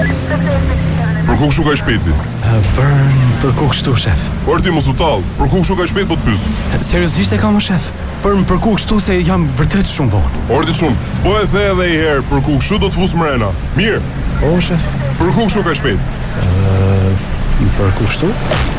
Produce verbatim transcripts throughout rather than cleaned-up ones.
Për ku kështu ka shpejti? Për për ku kështu, shef? Por ti mos u tall, për ku kështu ka shpejt po të pyes? Seriozisht e kam, shef? Për për ku kështu se jam vërtet shumë vonë. Ordi shumë. Po e the edhe një herë, për ku kështu do të fus mrena. Mirë. O, shef. Për ku kështu ka shpejt? Ë, për ku kështu?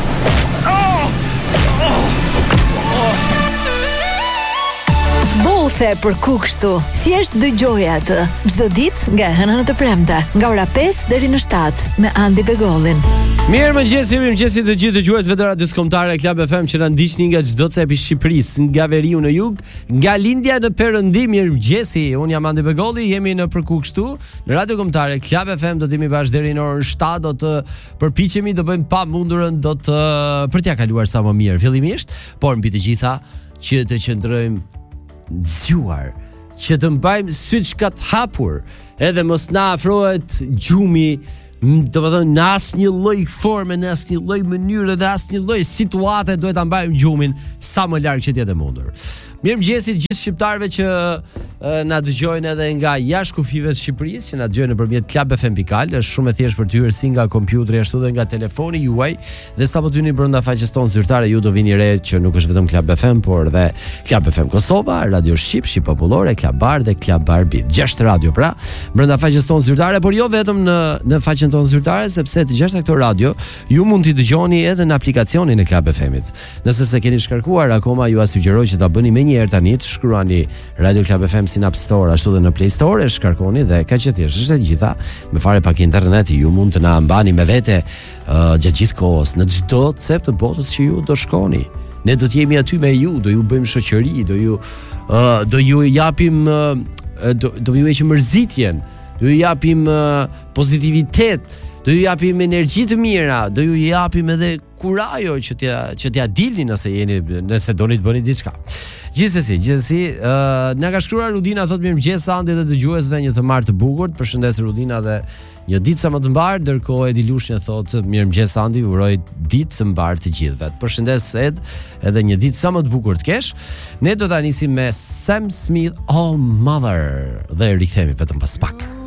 Bothe për ku kështu. Thjesht dëgjoje atë çdo ditë nga e hëna në të premte, nga ora pesë deri në shtatë me Andi Begollin. Mirë mëngjesi, mirë mëngjesi të gjithë dëgjuesve të radios kombëtare Club F M që na ndiqni nga çdo cep i Shqipërisë, nga veriu në jug, nga lindja në perëndim. Mirë mëngjesi, un jam Andi Begolli, jemi në Për ku kështu në radio kombëtare Club F M, do të jemi bashkë deri në orën shtatë, do të përpiqemi, do bëjmë pamundurën, do të për t'ia kaluar sa më mirë fillimisht, por mbi të gjitha që të qëndrojmë zgjuar, që të mbajmë syt shkat hapur, edhe mos na afrohet gjumi, do të thënë në asnjë lloj forme, në asnjë lloj mënyre, në asnjë lloj situate duhet ta mbajmë gjumin sa më larg që të jetë mundur. Mirëmëngjes gjithë shqiptarëve që uh, na dëgjojnë edhe nga jashtë kufive të Shqipërisë, që na dëgjojnë nëpërmjet Club F M Pikal, është shumë e thjeshtë për të hyrë si nga kompjuteri ashtu edhe nga telefoni juaj, dhe sapo të hyni brenda faqes tonë zyrtare ju do vini re që nuk është vetëm Club F M, por edhe Club F M Kosova, Radio Shqip, Shqip Popullore, Club Bar dhe Club Bar Beat. Gjashtë radio pra, brenda faqes tonë zyrtare, por jo vetëm në në faqen tonë zyrtare, sepse të gjashtë këto radio ju mund t'i dëgjoni edhe në aplikacionin e Club F M-it. Nëse s'e keni shkarkuar akoma, ju sugjeroj që ta bëni më një herë tani, të shkruani Radio Club F M si në App Store ashtu dhe në Play Store, e shkarkoni dhe ka që thjesht është e gjitha, me fare pak internet, ju mund të na mbani me vete uh, gjatë gjithë kohës në çdo cep të botës që ju do shkoni. Ne do të jemi aty me ju, do ju bëjmë shoqëri, do ju uh, do ju japim uh, do, do ju heqim mërzitjen, do ju japim uh, pozitivitet, do ju japim energji të mira, do ju japim edhe kurajo që t'ja që t'ja dilni nëse jeni nëse doni të bëni diçka. Gjithsesi, gjithsesi, uh, na ka shkruar Rudina, thotë mirëmëngjes Andi dhe dëgjuesve, një të martë të bukur. Përshëndes Rudina dhe një ditë sa më të mbar, ndërkohë Edi Lushnja thotë mirëmëngjes Andi, uroj ditë të mbar të gjithëve. Përshëndes Ed, edhe një ditë sa më të bukur të kesh. Ne do ta nisim me Sam Smith, Oh Mother, dhe rikthehemi vetëm pas pak.